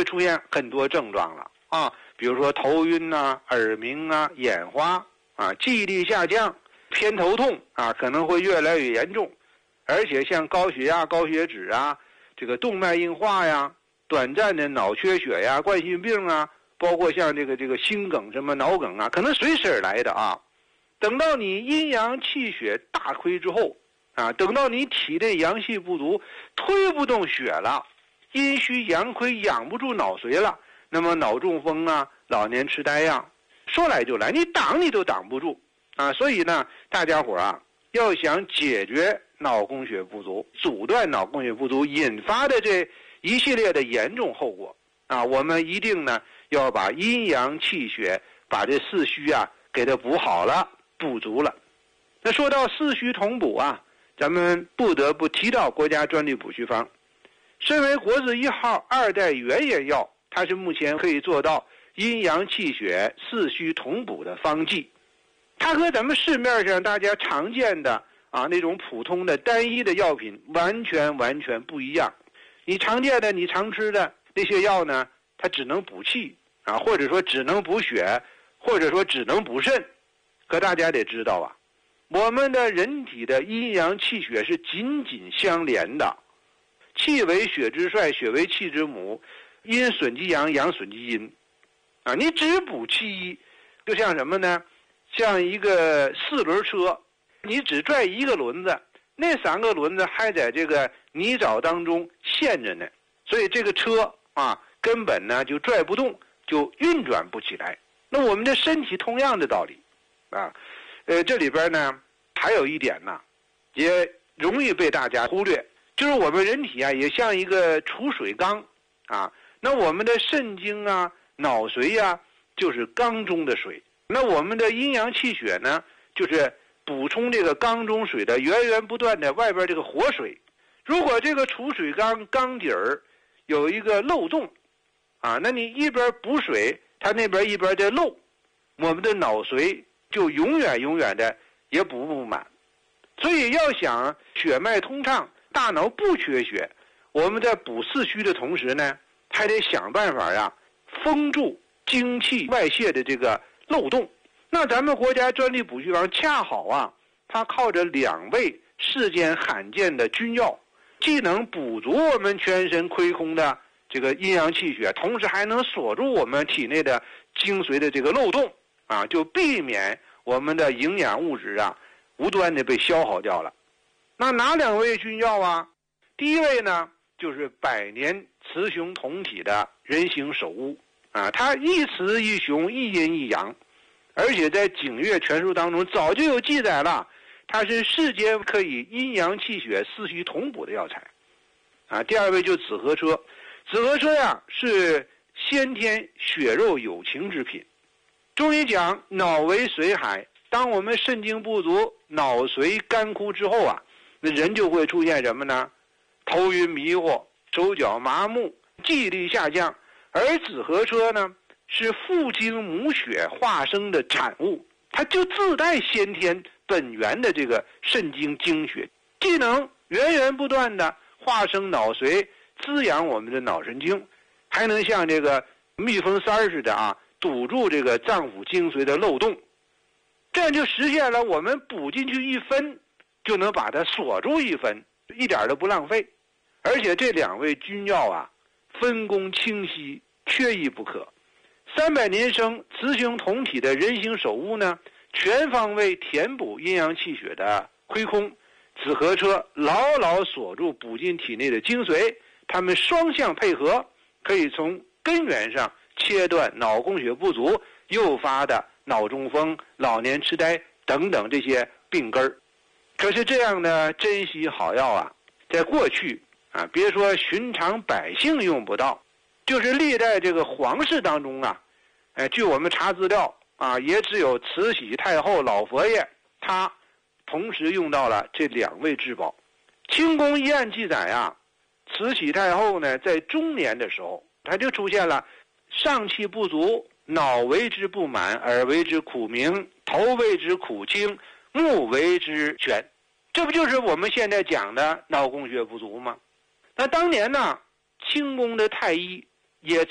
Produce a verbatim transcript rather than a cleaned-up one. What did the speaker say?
会出现很多症状了啊，比如说头晕啊、耳鸣啊、眼花啊、记忆力下降、偏头痛啊，可能会越来越严重。而且像高血压、高血脂啊，这个动脉硬化呀、短暂的脑缺血呀、冠心病啊，包括像这个这个心梗、什么脑梗啊，可能随时而来的啊。等到你阴阳气血大亏之后啊，等到你体内阳气不足，推不动血了，阴虚阳亏，养不住脑髓了，那么脑中风啊、老年痴呆呀、啊，说来就来，你挡你都挡不住啊。所以呢，大家伙啊，要想解决脑供血不足，阻断脑供血不足引发的这一系列的严重后果啊，我们一定呢要把阴阳气血，把这四虚啊给它补好了、补足了。那说到四虚同补啊，咱们不得不提到国家专利补虚方。身为国字一号二代原研药，它是目前可以做到阴阳气血四虚同补的方剂。它和咱们市面上大家常见的啊那种普通的单一的药品完全完全不一样。你常见的、你常吃的那些药呢，它只能补气啊，或者说只能补血，或者说只能补肾。可大家得知道啊，我们的人体的阴阳气血是紧紧相连的，气为血之帅，血为气之母，阴损及阳，阳损及阴啊。你只补气一，就像什么呢？像一个四轮车，你只拽一个轮子，那三个轮子还在这个泥沼当中陷着呢，所以这个车啊根本呢就拽不动，就运转不起来。那我们的身体同样的道理啊，呃，这里边呢还有一点呢，也容易被大家忽略，就是我们人体啊也像一个储水缸啊，那我们的肾经啊、脑髓啊就是缸中的水，那我们的阴阳气血呢，就是补充这个缸中水的源源不断的外边这个活水。如果这个储水缸缸底儿有一个漏洞啊，那你一边补水，它那边一边在漏，我们的脑髓就永远永远的也补不满。所以要想血脉通畅，大脑不缺血，我们在补四虚的同时呢，还得想办法呀，封住精气外泄的这个漏洞。那咱们国家专利补虚方恰好啊，它靠着两味世间罕见的君药，既能补足我们全身亏空的这个阴阳气血，同时还能锁住我们体内的精髓的这个漏洞啊，就避免我们的营养物质啊无端的被消耗掉了。那哪两味君药啊？第一位呢，就是百年雌雄同体的人形首乌啊，它一雌一雄，一阴一阳，而且在《景岳全书》当中早就有记载了，它是世间可以阴阳气血四虚同补的药材啊。第二位就紫河车，紫河车呀是先天血肉有情之品。中医讲脑为髓海，当我们肾精不足、脑髓干枯之后啊，那人就会出现什么呢？头晕迷惑、手脚麻木、记忆力下降。而紫河车呢，是父精母血化生的产物，它就自带先天本源的这个肾精精血，既能源源不断的化生脑髓，滋养我们的脑神经，还能像这个蜜蜂塞似的啊，堵住这个脏腑精髓的漏洞，这样就实现了我们补进去一分，就能把它锁住一分，一点都不浪费。而且这两味君药啊，分工清晰，缺一不可。三百年生雌雄同体的人形首乌呢，全方位填补阴阳气血的亏空，紫河车牢牢锁住补进体内的精髓，它们双向配合，可以从根源上切断脑供血不足诱发的脑中风、老年痴呆等等这些病根儿。可是这样的珍稀好药啊，在过去啊，别说寻常百姓用不到，就是历代这个皇室当中啊，哎，据我们查资料啊，也只有慈禧太后老佛爷他同时用到了这两味至宝。清宫医案记载啊，慈禧太后呢在中年的时候，她就出现了上气不足，脑为之不满，耳为之苦鸣，头为之苦清，目为之眩。这不就是我们现在讲的脑供血不足吗？那当年呢，清宫的太医也